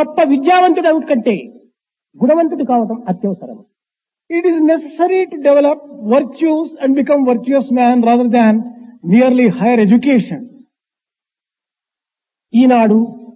గొప్ప విద్యావంతుడు కంటే గుణవంతుడు కావడం అత్యవసరం. It is necessary to develop virtues and become virtuous man rather than merely higher education. ఈనాడు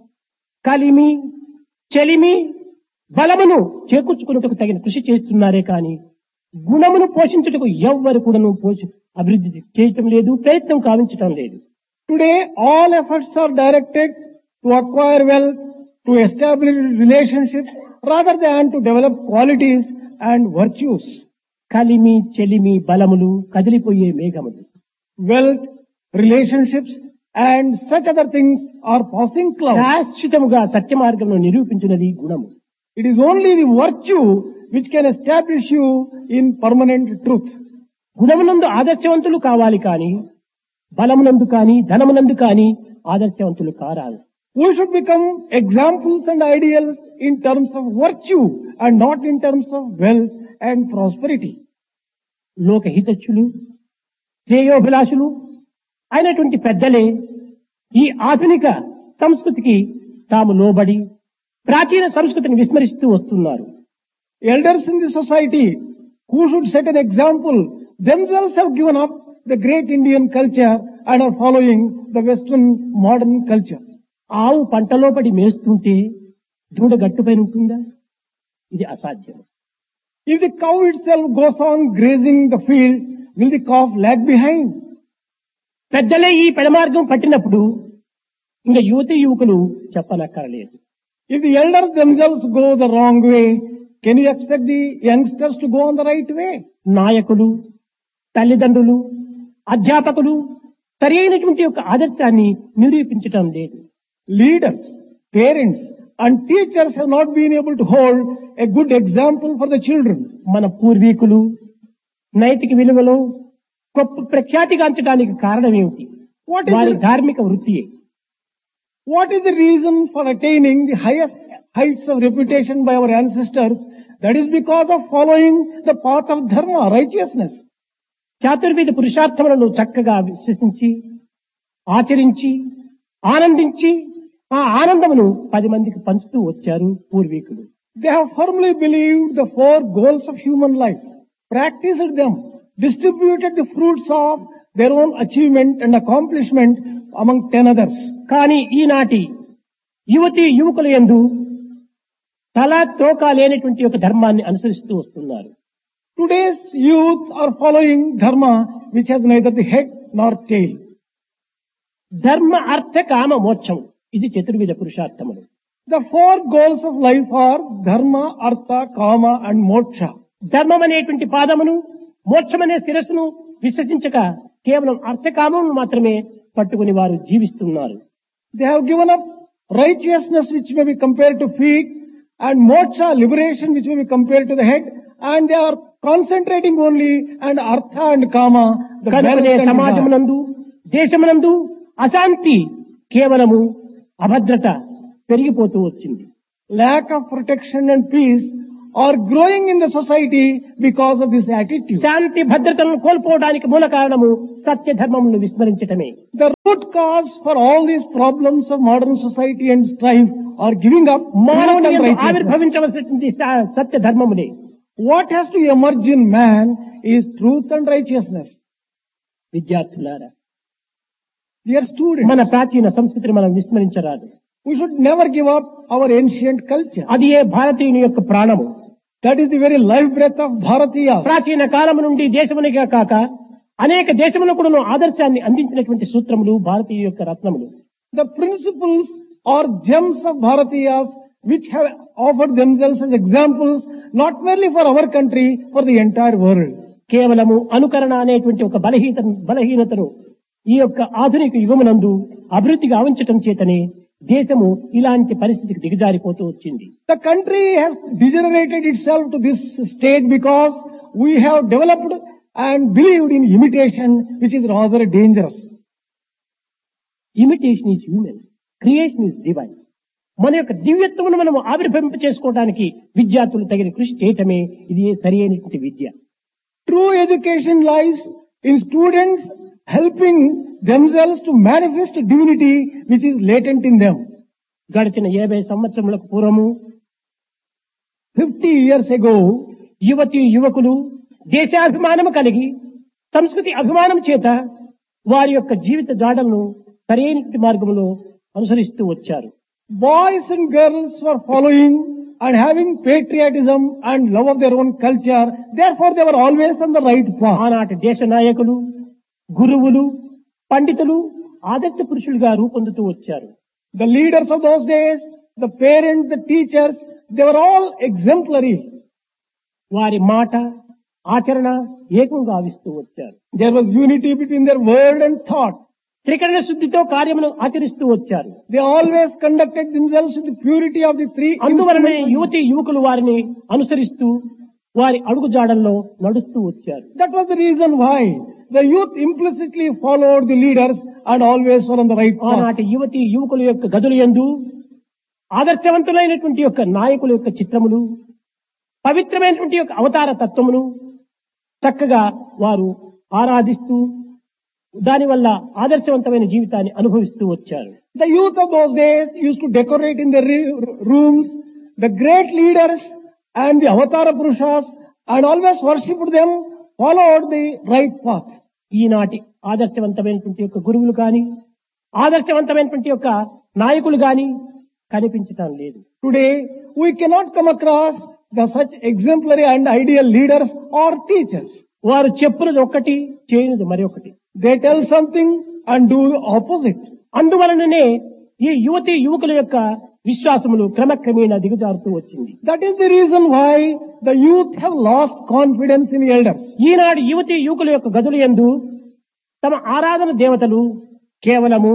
కలిమి చెలిమి బలమును చేకూర్చుకున్నట్టుకు తగిన కృషి చేస్తున్నారే కానీ గుణమును పోషించుటకు ఎవ్వరు కూడాను అభివృద్ధి చేయటం లేదు, ప్రయత్నం కావించటం లేదు. Today all efforts are directed to acquire wealth, to establish relationships rather than to develop qualities and virtues. కలిమి చెలిమి బలములు కదిలిపోయే మేఘములు. Wealth, relationships and such other things are passing clouds. శాశ్వతముగా సత్య మార్గంలో నిరూపించినది గుణము. It is only the virtue which can establish you in permanent truth. గుణమునందు ఆదర్శవంతులు కావాలి కానీ బలమునందు కానీ ధనమునందు కానీ ఆదర్శవంతులు కారాలి. We should become examples and ideals in terms of virtue and not in terms of wealth and prosperity. లోకహితచ్చులు శ్రేయోభిలాషులు అయినటువంటి పెద్దలే ఈ ఆధునిక సంస్కృతికి తాము లోబడి ప్రాచీన సంస్కృతిని విస్మరిస్తూ వస్తున్నారు. Elders in the society who should set an example themselves have given up the great Indian culture and are following the Western modern culture. ఆవు పంటలో పడి మేస్తుంటే దూడ గట్టుపైన ఉంటుందా? ఇది అసాధ్యం. If the cow itself goes on grazing the field, will the calf lag behind? పెద్దలే ఈ పెడమార్గం పట్టినప్పుడు ఇంకా యువతి యువకులు చెప్పనక్కర్లేదు. If the elders themselves go the wrong way, can you expect the youngsters to go on the right way? నాయకులు, తల్లిదండ్రులు, అధ్యాపకులు సరి అయినటువంటి యొక్క ఆదర్శాన్ని నిరూపించటం లేదు. Leaders, parents and teachers have not been able to hold a good example for the children. మన పూర్వీకులు నైతిక విలువలో గొప్ప ప్రఖ్యాతిగాంచడానికి కారణం ఏమిటి? వారి ధార్మిక వృత్తియే. What is the reason for attaining the highest heights of reputation by our ancestors? That is because of following the path of dharma, righteousness. చాతుర్వేద పురుషార్థములను చక్కగా విశ్వసించి ఆచరించి ఆనందించి ఆ ఆనందమును 10 మందికి పంచుతూ వచ్చారు పూర్వీకులు. They have firmly believed the 4 goals of human life, practiced them, distributed the fruits of their own achievement and accomplishment among 10 others. కానీ ఈనాటి యువతి యువకుల యందు తల తోక లేనటువంటి ఒక ధర్మాన్ని అనుసరిస్తూ వస్తున్నారు. Today's youth are following dharma which has neither the head nor tail. ధర్మ అర్థ కామ మోక్షం ఇది చతుర్విధ పురుషార్థములు. The 4 goals of life are dharma, artha, kama and moksha. ధర్మం అనేటువంటి పాదమును మోక్షం అనే శిరస్సును విశ్వసించక కేవలం అర్థకామమును మాత్రమే పట్టుకుని వారు జీవిస్తున్నారు. They have given up righteousness which may be compared to feet and moksha, liberation which may be compared to the head, and they are concentrating only on artha and kama. కనుకనే సమాజమునందు దేశమునందు అశాంతి కేవలము అభద్రత పెరిగిపోతూ వచ్చింది. Lack of protection and peace are growing in the society because of this attitude. శాంతి భద్రతలను కోల్పోవడానికి మూల కారణము సత్య ధర్మమును విస్మరించటమే. The root cause for all these problems of modern society and strife are giving up మానవుని ఆవిర్భవించవలసినటువంటి సత్య ధర్మమునే. What has to emerge in man is truth and righteousness. విద్యార్థులారా, dear students, మన ప్రాచీన సంస్కృతిని మనం విస్మరించరాదు. we should never give up our ancient culture. అది ఏ భారతీయుని యొక్క ప్రాణము. That is the very life breath of Bharatiya. ప్రాచీన కాలము నుండి దేశమునిగా కాక అనేక దేశములకు కూడా ఆదర్శాన్ని అందించినటువంటి సూత్రములు భారతీయ యొక్క రత్నములు. The principles or gems of Bharatiyas which have offered themselves as examples not merely for our country, for the entire world. కేవలము అనుకరణ అనేటువంటి ఒక బలహీనతను ఈ యొక్క ఆధునిక యుగమునందు అభివృద్ధి గావించటం చేతనే దేశము ఇలాంటి పరిస్థితికి దిగజారిపోతూ వచ్చింది. The country has degenerated itself to this state because we have developed and believed in imitation, which is rather dangerous. Imitation is human, creation is divine. మన యొక్క దివ్యత్వమును మనం ఆవిర్భవింప చేసుకోవడానికి విద్యార్థులు తగిన కృషి చేయటమే ఇది సరి అయినటువంటి విద్య. True education lies in students helping themselves to manifest divinity which is latent in them. గడిచిన 50 సంవత్సరములకు పూర్వము 50 years ago, యువతి యువకులు దేశాభిమానము కలిగి సంస్కృతి అభిమానం చేత వారి యొక్క జీవిత జాడలను సరైన మార్గంలో అనుసరిస్తూ వచ్చారు. boys and girls were following and having patriotism and love of their own culture. Therefore, they were always on the right path. ఆనాటి దేశ నాయకులు, గురువులు, పండితులు ఆదర్శ పురుషులుగా రూపొందుతూ వచ్చారు. The leaders of those days, the parents, the teachers, they were all exemplary. వారి మాట ఆచరణ ఏకంగా ఆవిస్తూ వచ్చారు. There was unity between their word and thought. త్రికరణ శుద్ధితో కార్యమును ఆచరిస్తూ వచ్చారు. They always conducted themselves with the purity of the three. అందువలనే యువతి యువకులు వారిని అనుసరిస్తూ వారి అడుగుజాడల్లో నడుస్తూ వచ్చారు. That was the reason why the youth implicitly followed the leaders and always were on the right path. ఆనాటి యువతి యువకుల యొక్క గదుల యందు ఆదర్శవంతులైనటువంటి యొక్క నాయకుల యొక్క చిత్రములు, పవిత్రమైనటువంటి యొక్క అవతార తత్వమును చక్కగా వారు ఆరాధిస్తూ దానివల్ల ఆదర్శవంతమైన జీవితాన్ని అనుభవిస్తూ వచ్చారు. The youth of those days used to decorate in their rooms the great leaders and the Avatara Purushas and always worshipped them, followed the right path. ఈనాటి ఆదర్శవంతమైనటువంటి యొక్క గురువులు కానీ ఆదర్శవంతమైనటువంటి యొక్క నాయకులు కానీ కనిపించటం లేదు. Today, we cannot come across the such exemplary and ideal leaders or teachers. వారు చెప్పునది ఒక్కటి, చేయనిది మరొకటి. They tell something and do the opposite. అందువలననే ఈ యువతి యువకుల యొక్క విశ్వాసములు క్రమక్రమేణా దిగజారుతూ వచ్చింది. That is the reason why the youth have lost confidence in elders. ఈనాడు యువతి యువకుల యొక్క గదుల యందు తమ ఆరాధన దేవతలు కేవలము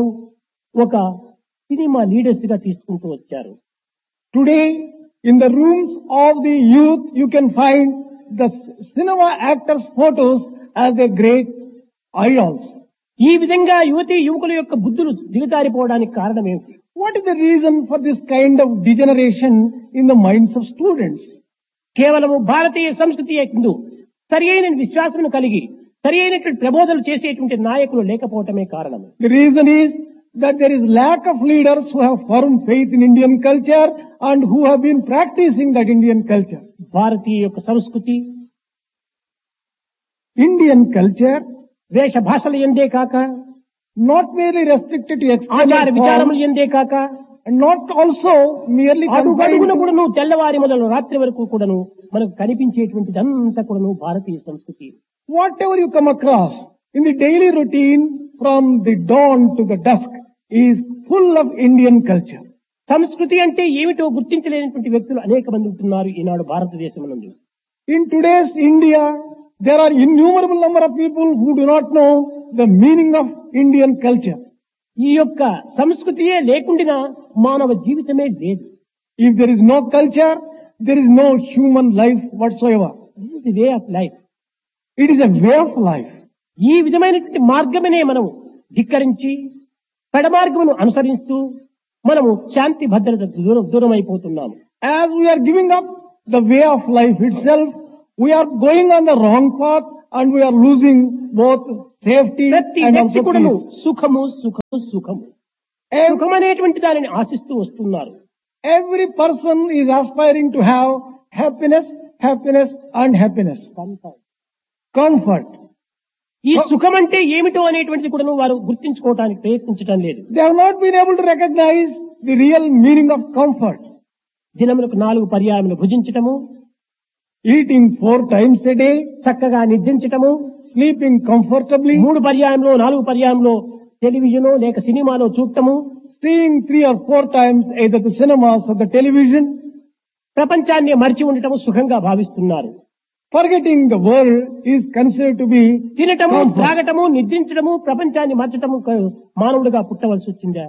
ఒక సినిమా లీడర్స్ గా తీసుకుంటూ వచ్చారు. Today, in the rooms of the youth, you can find the cinema actors' photos as their great idols. ఈ విధంగా యువతి యువకుల యొక్క బుద్ధులు దిగజారిపోవడానికి కారణం ఏమిటి? What is the reason for this kind of degeneration in the minds of students? కేవలము భారతీయ సంస్కృతి యందు సరి అయిన విశ్వాసమును కలిగి సరి అయినటువంటి ప్రబోధనలు చేసేటువంటి నాయకులు లేకపోవటమే కారణం. The reason is that there is lack of leaders who have firm faith in Indian culture and who have been practicing that Indian culture. భారతీయ యొక్క సంస్కృతి, Indian culture, వేష భాషల యందే కాక, not merely restricted to ఆచార external విచారముల forms, యందే కాక, and not also merely అడుగడుగున confined to కూడాను తెల్లవారి మొదలు రాత్రి వరకు కూడాను మనకు కనిపించేటువంటిదంతా కూడాను భారతీయ సంస్కృతి. whatever you come across in the daily routine from the dawn to the dusk is full of Indian culture. సంస్కృతి అంటే ఏమిటో గుర్తించలేనటువంటి వ్యక్తులు అనేక మంది ఉంటున్నారు ఈనాడు భారతదేశం నందు. In today's India, there are innumerable number of people who do not know the meaning of Indian culture. ఈ యొక్క సంస్కృతియే లేకుండా మానవ జీవితమే లేదు. If there is no culture, there is no human life whatsoever. This is the way of life. It is a way of life. ఈ విధమైనటువంటి మార్గమనే మనము ధిక్కరించి పెడమార్గమును అనుసరిస్తూ మనము శాంతి భద్రత దూరం అయిపోతున్నాము. As we are giving up the way of life itself, we are going on the wrong path and we are losing both safety ప్రతి and వ్యక్తి also కూడాను peace. సుఖము సుఖము సుఖము సుఖం అనేటువంటి దానిని ఆశిస్తూ వస్తున్నారు. Every person is aspiring to have happiness, happiness and happiness. Comfort. ఈ సుఖం అంటే ఏమిటో అనేటువంటిది కూడా వారు గుర్తించుకోవడానికి ప్రయత్నించడం లేదు. They have not been able to recognize the real meaning of comfort. దినములకు 4 పర్యాయములు భుజించటము, Eating 4 times a day, చక్కగా నిద్రించటము, sleeping comfortably, 3 పర్యాయంలో 4 పర్యాయంలో టెలివిజన్ లేక సినిమాలో చూడటము, seeing 3 or 4 times either the cinemas or the television, ప్రపంచాన్ని మరిచి ఉండటము సుఖంగా భావిస్తున్నారు. forgetting the world is considered to be తినటము, comfort. త్రాగటము, నిద్రించడము, ప్రపంచాన్ని మర్చటము మానవుడిగా పుట్టవలసి వచ్చిందా?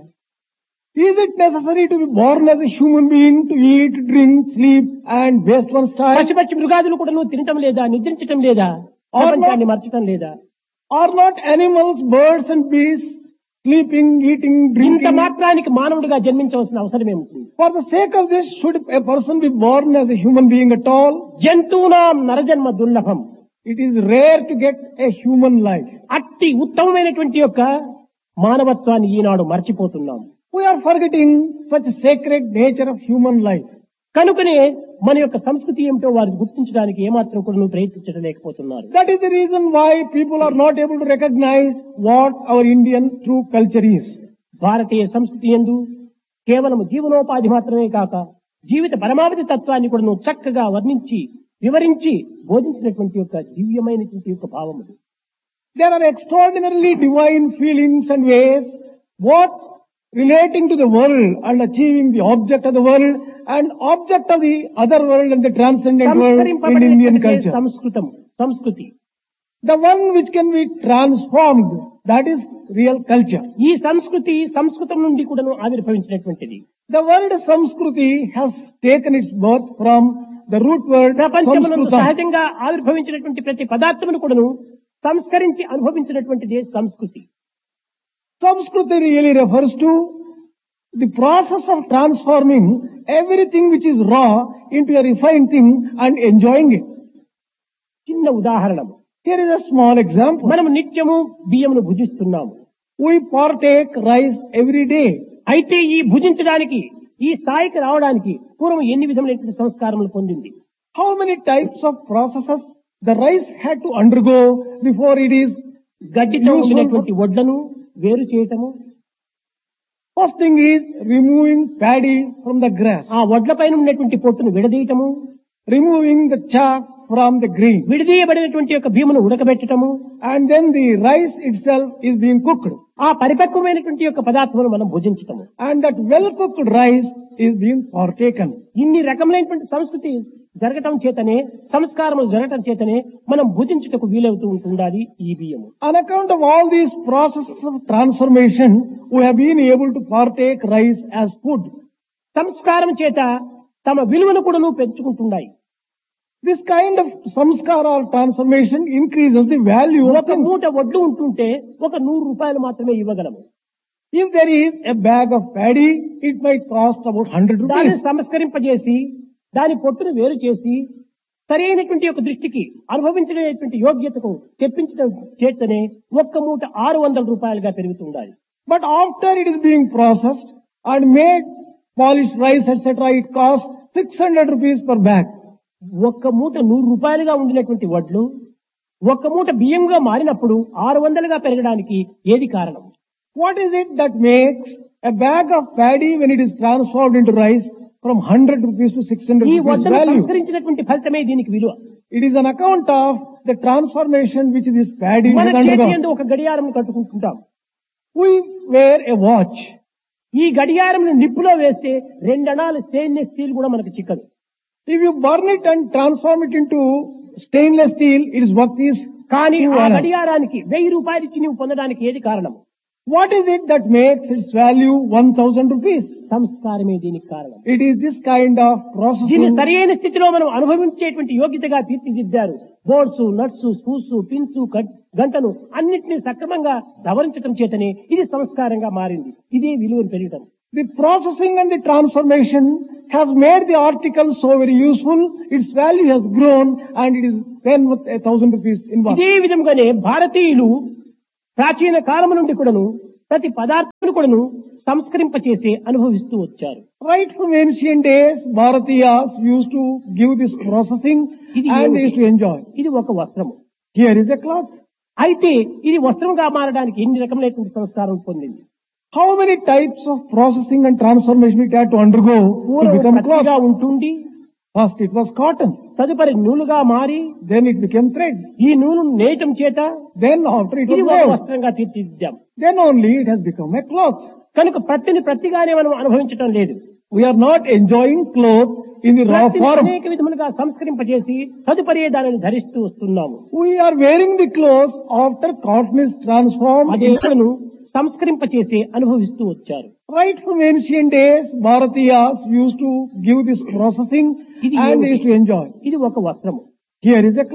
Is it necessary to be born as a human being to eat, drink, sleep and waste one's time? పశుపక్షి మృగాదులు కూడా తినటం లేదా, నిద్రించటం లేదా, ప్రపంచాన్ని మర్చటం లేదా? Are not animals, birds and beasts sleeping, eating, ఇంత drinking? మాత్రానికి మానవుడిగా జన్మించవలసిన అవసరం ఏముంటుంది? For the sake of this, should a person be born as a human being at all? జంతువునాం నరజన్మ దుర్లభం. It is rare to get a human life. అట్టి ఉత్తమమైనటువంటి యొక్క మానవత్వాన్ని ఈనాడు మర్చిపోతున్నాం. We are forgetting such sacred nature of human life. కనుకనే మన యొక్క సంస్కృతి ఏమిటో వారు గుర్తించడానికి ఏమాత్రం కూడా ప్రయత్నించలేకపోతున్నారు. That is the reason why people are not able to recognize what our Indian true culture is. భారతీయ సంస్కృతి యందు కేవలం జీవనోపాధి మాత్రమే కాక జీవిత పరమావధి తత్వాన్ని కూడా చక్కగా వర్ణించి వివరించి బోధించినటువంటి యొక్క దివ్యమైనటువంటి యొక్క భావములు. There are extraordinarily divine feelings and ways, what relating to the world and achieving the object of the world and object of the other world and the transcendent world in Indian culture. సంస్కృతి The one which can be transformed, that is real culture. ఈ సంస్కృతి సంస్కృతం నుండి కూడాను ఆవిర్భవించినటువంటిది. The word Samskruti has taken its birth from the root word ప్రపంచంలో Samskruta. సహజంగా ఆవిర్భవించినటువంటి ప్రతి పదార్థమును కూడాను సంస్కరించి అనుభవించినటువంటిదే సంస్కృతి. Samskruti really refers to the process of transforming everything which is raw into a refined thing and enjoying it. చిన్న ఉదాహరణము. Here is a small example. మనము నిత్యము బియ్యమును భుజిస్తున్నాము. We partake rice every day. అయితే ఈ భుజించడానికి ఈ స్థాయికి రావడానికి పూర్వం ఎన్ని విధములైన సంస్కారములు పొందింది. How many types of processes the rice had to undergo before it is గడ్డితో ఉన్నటువంటి వడ్లను వేరు చేయటము. First thing is removing paddy from the grass, ఆ వడ్ల పైన ఉన్నటువంటి పొట్టును విడదీయటము, removing the chaff from the grain, విడదీయబడినటువంటి యొక్క బియ్యమును ఉడకబెట్టటము, and then the rice itself is being cooked, ఆ పరిపక్వమైనటువంటి యొక్క పదార్థమును మనం భుజించటము. and that well cooked rice is being partaken. ఇన్ని రకములైనటువంటి సంస్కృతి జరగటం చేతనే సంస్కారములు జరగటం చేతనే మనం భుజించుటకు వీలవుతూ ఉంటుండాలి ఈ బియ్యము. On account of all these processes of transformation, we have been able to partake rice as food. సంస్కారం చేత తమ విలువను కూడా పెంచుకుంటున్నాయి. This kind of samskara or transformation increases the value of ఒక things. మూట వడ్లు ఉంటుంటే ఒక 100 రూపాయలు మాత్రమే ఇవ్వగలము. If there is a bag of paddy, it might cost about 100 దాన్ని rupees. సంస్కరింపజేసి దాని పొట్టును వేరు చేసి సరైనటువంటి యొక్క దృష్టికి అనుభవించలేనటువంటి యోగ్యతకు తెప్పించడం చేతనే ఒక్క మూట 600 రూపాయలుగా పెరుగుతుండాలి. But after it is being processed and made polished rice, etc., it costs 600 rupees per bag. ఒక్క మూట 100 రూపాయలుగా ఉండినటువంటి వడ్లు ఒక్క మూట బియ్యంగా మారినప్పుడు 600గా పెరగడానికి ఏది కారణం? What is it that makes a bag of paddy, when it is transformed into rice, from 100 rupees to 600 ఈ rupees వడ్లను value? సంస్కరించినటువంటి ఫలితమే దీనికి విలువ. It is an account of the transformation which this paddy మన has చేతి undergone. యందు ఒక గడియారం కట్టుకుంటుంటాం. We wear a watch. ఈ గడియారం నిప్పులో వేస్తే 2 అణాలు స్టెయిన్లెస్ స్టీల్ కూడా మనకు చిక్కదు. If you burn it and transform it into stainless steel, its worth is కానీ 2 ఆ annas. గడియారానికి 1000 రూపాయలు ఇచ్చి నీవు పొందడానికి ఏది కారణం? What is it that makes its value 1000 rupees? సంస్కారమే దీనికి కారణం. It is this kind of దీన్ని processing. సరైన స్థితిలో మనం అనుభవించేటువంటి యోగ్యతగా తీర్చిదిద్దారు. బోర్డ్స్, నట్స్, స్పూస్, పిన్స్, గంటను అన్నింటినీ సక్రమంగా సవరించడం చేతనే ఇది సంస్కారంగా మారింది. ఇదే విలువను పెరగడం. The processing and the transformation has made the article so very useful. Its value has grown and it is then worth 1000 rupees in worth. ఇదే విధంగానే భారతీయులు ప్రాచీన కాలం నుండి కూడాను ప్రతి పదార్థాన్ని కూడాను సంస్కరింపచేసి అనుభవిస్తూ వచ్చారు. Right from ancient days, Bharatiyas used to give this processing and they used to enjoy. ఇది ఒక వస్త్రము. Here is a cloth. అయితే ఇది వస్త్రంగా మారడానికి ఎన్ని రకములైనటువంటి సంస్కారం పొందింది. How many types of processing and transformation it had to undergo to become పూర్వగా cloth? ఉంటుంది. First it was cotton, తదుపరి నూలుగా మారి then it became thread, ఈ నూలు నేయటం చేత then after it ఇది was ఒక wove, వస్త్రంగా తీర్చిదిద్దాం. then only it has become a cloth. కనుక ప్రతిగానే మనం అనుభవించటం లేదు. We are not enjoying cloth in the raw ప్రతిని form. అనేక విధములుగా సంస్కరింపజేసి తదుపరి దానిని ధరిస్తూ వస్తున్నాము. We are wearing the clothes after cotton is transformed. అదే సంస్కరింపచేసి అనుభవిస్తూ వచ్చారు. Right from ancient days, Bharatiyas used to give this processing and they used to enjoy. ఇది ఒక వస్త్రము. Here is a